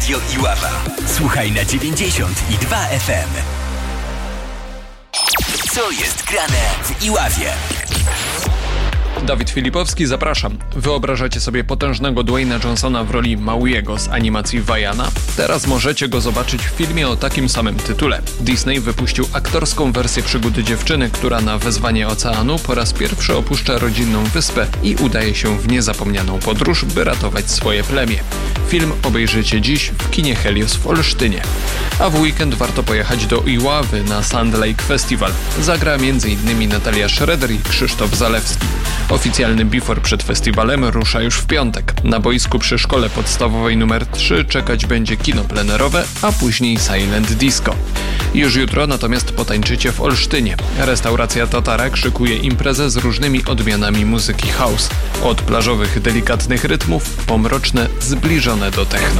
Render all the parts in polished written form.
Radio Iława. Słuchaj na 92 FM. Co jest grane w Iławie? Dawid Filipowski, zapraszam. Wyobrażacie sobie potężnego Dwayna Johnsona w roli Mauiego z animacji Vaiana? Teraz możecie go zobaczyć w filmie o takim samym tytule. Disney wypuścił aktorską wersję przygód dziewczyny, która na wezwanie oceanu po raz pierwszy opuszcza rodzinną wyspę i udaje się w niezapomnianą podróż, by ratować swoje plemię. Film obejrzycie dziś w kinie Helios w Olsztynie. A w weekend warto pojechać do Iławy na Sand Lake Festival. Zagra m.in. Natalia Schroeder i Krzysztof Zalewski. Oficjalny before przed festiwalem rusza już w piątek. Na boisku przy szkole podstawowej nr 3 czekać będzie kino plenerowe, a później silent disco. Już jutro natomiast potańczycie w Olsztynie. Restauracja Tatarak szykuje imprezę z różnymi odmianami muzyki house. Od plażowych, delikatnych rytmów po mroczne, zbliżone do techno.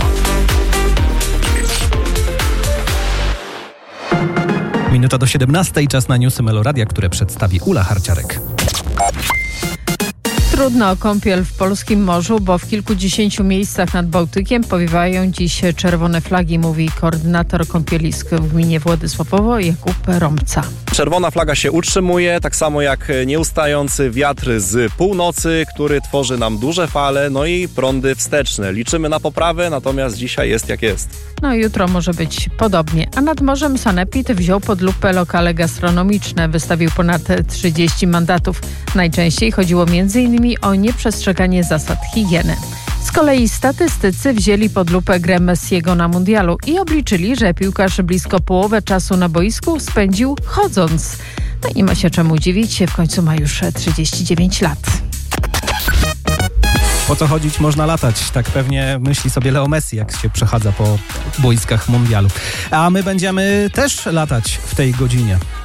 Minuta do 17, czas na newsy Meloradia, które przedstawi Ula Harciarek. Trudno o kąpiel w polskim morzu, bo w kilkudziesięciu miejscach nad Bałtykiem powiewają dziś czerwone flagi, mówi koordynator kąpielisk w gminie Władysławowo Jakub Rąbca. Czerwona flaga się utrzymuje, tak samo jak nieustający wiatr z północy, który tworzy nam duże fale, no i prądy wsteczne. Liczymy na poprawę, natomiast dzisiaj jest jak jest. No jutro może być podobnie. A nad morzem Sanepid wziął pod lupę lokale gastronomiczne. Wystawił ponad 30 mandatów. Najczęściej chodziło m.in. o nieprzestrzeganie zasad higieny. Z kolei statystycy wzięli pod lupę grę Messiego na mundialu i obliczyli, że piłkarz blisko połowę czasu na boisku spędził chodząc. No i nie ma się czemu dziwić, w końcu ma już 39 lat. Po co chodzić, można latać. Tak pewnie myśli sobie Leo Messi, jak się przechadza po boiskach mundialu. A my będziemy też latać w tej godzinie.